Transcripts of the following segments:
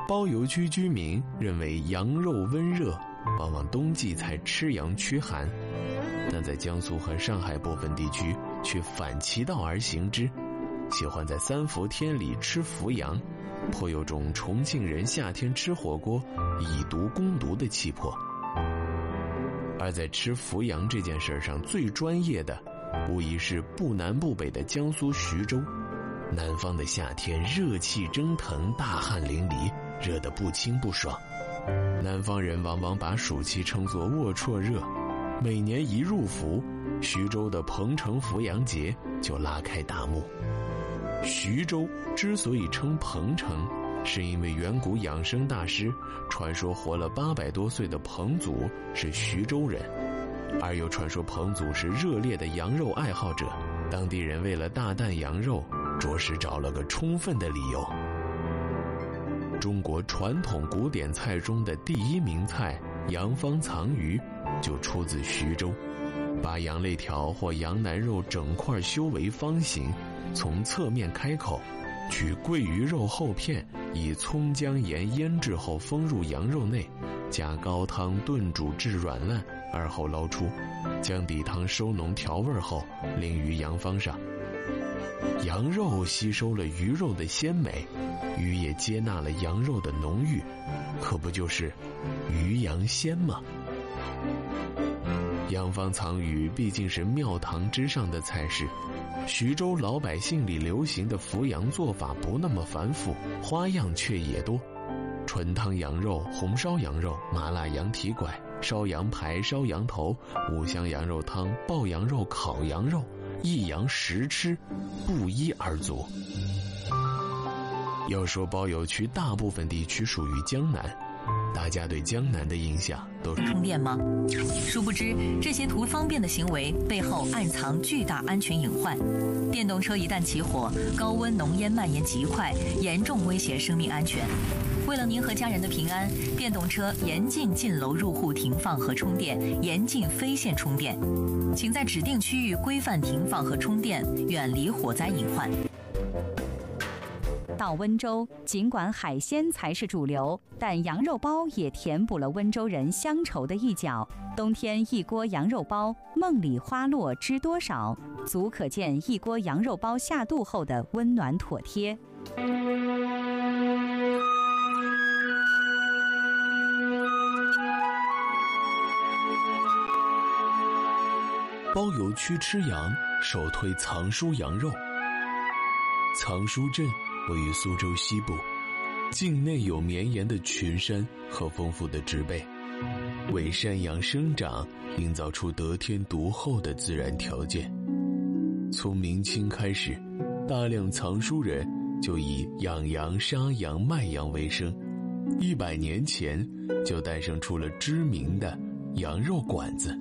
包邮区居民认为羊肉温热，往往冬季才吃羊驱寒，但在江苏和上海部分地区却反其道而行之，喜欢在3伏天里吃伏羊，颇有种重庆人夏天吃火锅以毒攻毒的气魄。而在吃伏羊这件事上最专业的，无疑是不南不北的江苏徐州。南方的夏天热气蒸腾，大汗淋漓，热得不清不爽。南方人往往把暑期称作龌龊热，每年一入伏，徐州的彭城伏羊节就拉开大幕。徐州之所以称彭城，是因为远古养生大师传说活了800多岁的彭祖是徐州人，而又传说彭祖是热烈的羊肉爱好者，当地人为了大啖羊肉，着实找了个充分的理由。中国传统古典菜中的第1名菜羊方藏鱼就出自徐州，把羊肋条或羊腩肉整块修为方形，从侧面开口，取桂鱼肉厚片，以葱姜盐腌制后封入羊肉内，加高汤炖煮至软烂，而后捞出，将底汤收浓调味后淋于羊方上。羊肉吸收了鱼肉的鲜美，鱼也接纳了羊肉的浓郁，可不就是鱼羊鲜吗？羊方藏鱼毕竟是庙堂之上的菜式，徐州老百姓里流行的伏羊做法不那么繁复，花样却也多。纯汤羊肉、红烧羊肉、麻辣羊蹄拐、烧羊排、烧羊头、五香羊肉汤、爆羊肉、烤羊肉，一羊10吃，不一而足。要说包邮区大部分地区属于江南，大家对江南的印象都是充电吗？殊不知，这些图方便的行为背后暗藏巨大安全隐患。电动车一旦起火，高温浓烟蔓延极快，严重威胁生命安全。为了您和家人的平安，电动车严禁进楼入户停放和充电，严禁非线充电。请在指定区域规范停放和充电，远离火灾隐患。 到温州，尽管海鲜才是主流，但羊肉包也填补了温州人乡愁的一角。冬天一锅羊肉包，梦里花落知多少，足可见一锅羊肉包下肚后的温暖妥帖。 包邮区吃羊，首推藏书羊肉。藏书镇位于苏州西部，境内有绵延的群山和丰富的植被，为山羊生长营造出得天独厚的自然条件。从明清开始，大量藏书人就以养羊、杀羊、卖羊为生，100年前就诞生出了知名的羊肉馆子。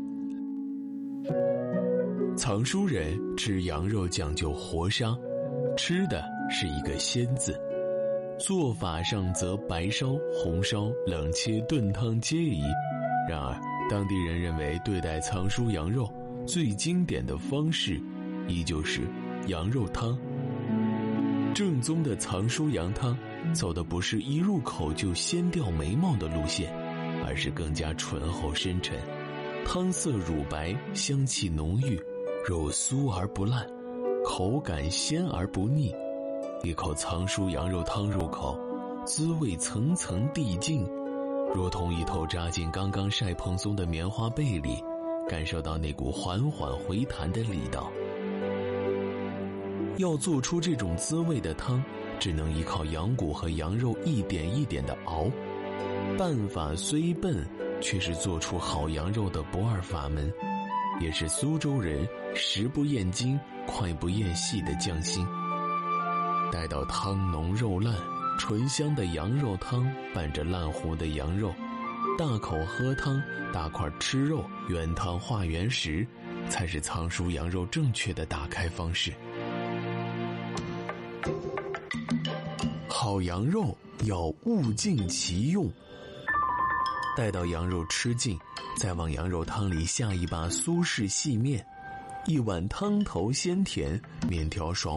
藏书人吃羊肉讲究活杀，吃的是一个鲜字，做法上则白烧、红烧、冷切、炖汤皆宜。然而当地人认为对待藏书羊肉最经典的方式依旧是羊肉汤。正宗的藏书羊汤走的不是一入口就鲜掉眉毛的路线，而是更加醇厚深沉，汤色乳白，香气浓郁，肉酥而不烂，口感鲜而不腻。一口藏书羊肉汤入口，滋味层层递进，如同一头扎进刚刚晒蓬松的棉花被里，感受到那股缓缓回弹的力道。要做出这种滋味的汤，只能依靠羊骨和羊肉一点一点地熬。办法虽笨，却是做出好羊肉的不二法门，也是苏州人食不厌精、脍不厌细的匠心。待到汤浓肉烂，醇香的羊肉汤伴着烂糊的羊肉，大口喝汤，大块吃肉，原汤化原食，才是藏书羊肉正确的打开方式。好羊肉要物尽其用，待到羊肉吃尽，再往羊肉汤里下一把苏式细面，一碗汤头鲜甜，面条爽